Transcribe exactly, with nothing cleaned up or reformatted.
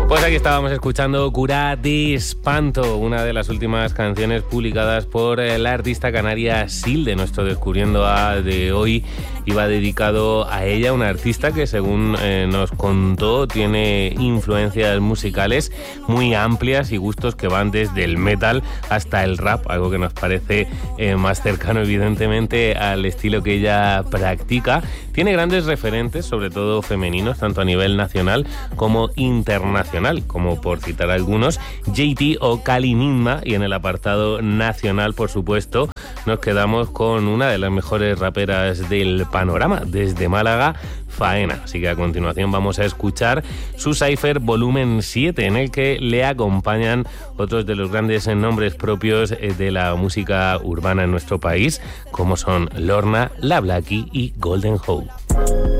Pues aquí estábamos escuchando Cura de Espanto, una de las últimas canciones publicadas por la artista canaria Silde. Nuestro Descubriendo A de hoy iba dedicado a ella, una artista que, según eh, nos contó, tiene influencias musicales muy amplias y gustos que van desde el metal hasta el rap, algo que nos parece eh, más cercano evidentemente al estilo que ella practica. Tiene grandes referentes, sobre todo femeninos, tanto a nivel nacional como internacional, como por citar algunos, J T o Kali Ninma, y en el apartado nacional, por supuesto, nos quedamos con una de las mejores raperas del panorama, desde Málaga, Faena. Así que a continuación vamos a escuchar su Cypher volumen siete, en el que le acompañan otros de los grandes nombres propios de la música urbana en nuestro país, como son Lorna, La Blackie y Golden Hope.